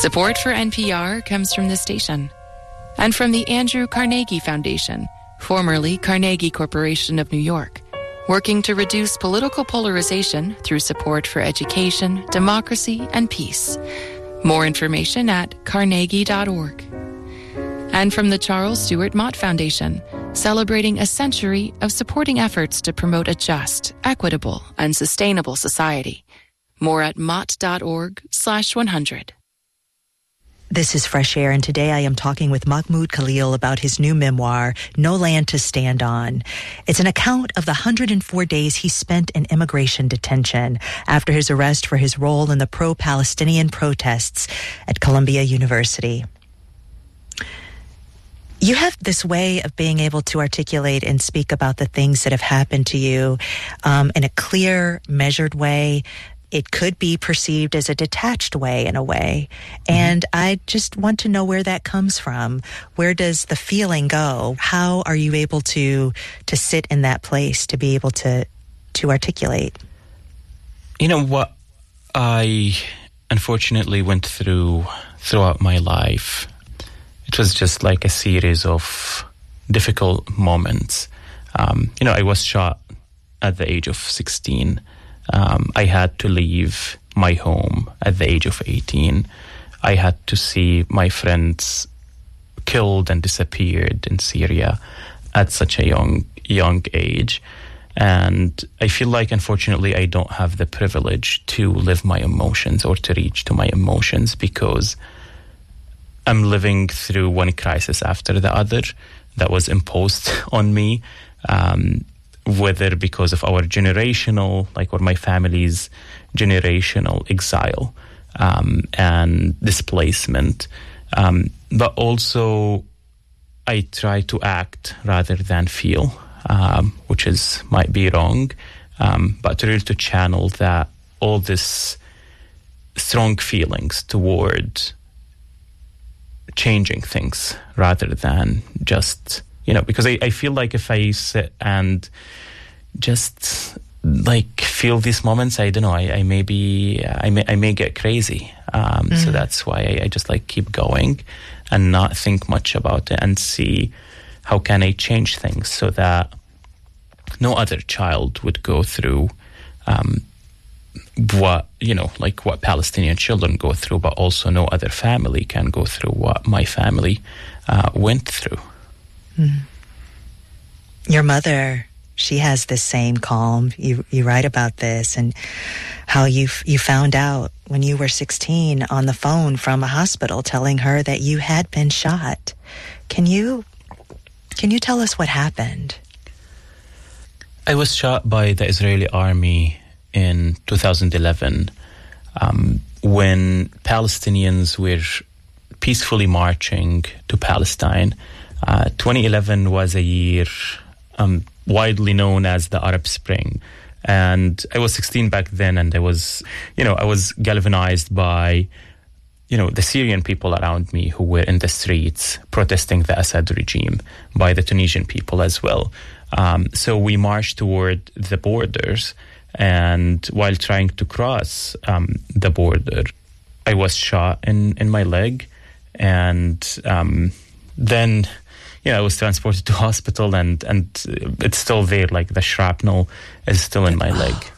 Support for NPR comes from this station and from the Andrew Carnegie Foundation, formerly Carnegie Corporation of New York, working to reduce political polarization through support for education, democracy, and peace. More information at carnegie.org. And from the Charles Stewart Mott Foundation, celebrating a century of supporting efforts to promote a just, equitable, and sustainable society. More at mott.org/100. This is Fresh Air, and today I am talking with Mahmoud Khalil about his new memoir, No Land to Stand On. It's an account of the 104 days he spent in immigration detention after his arrest for his role in the pro-Palestinian protests at Columbia University. You have this way of being able to articulate and speak about the things that have happened to you in a clear, measured way. It could be perceived as a detached way in a way. And I just want to know where that comes from. Where does the feeling go? How are you able to sit in that place, to be able to articulate? You know, what I unfortunately went throughout my life, it was just like a series of difficult moments. I was shot at the age of 16. I had to leave my home at the age of 18. I had to see my friends killed and disappeared in Syria at such a young age. And I feel like, unfortunately, I don't have the privilege to live my emotions or to reach to my emotions because I'm living through one crisis after the other that was imposed on me. Whether because of our generational, or my family's generational exile and displacement. But also, I try to act rather than feel, which might be wrong, but really to channel that all this strong feelings toward changing things rather than just... because I feel like if I sit and just feel these moments, I don't know, I may get crazy. So that's why I just keep going and not think much about it and see how can I change things so that no other child would go through what Palestinian children go through, but also no other family can go through what my family went through. Your mother, she has this same calm. You write about this and how you found out when you were 16 on the phone from a hospital telling her that you had been shot. Can you tell us what happened? I was shot by the Israeli army in 2011 when Palestinians were peacefully marching to Palestine. 2011 was a year widely known as the Arab Spring. And I was 16 back then, and I was galvanized by, the Syrian people around me who were in the streets protesting the Assad regime, by the Tunisian people as well. So we marched toward the borders, and while trying to cross the border, I was shot in my leg, and then... I was transported to hospital and it's still there, the shrapnel is still in my leg.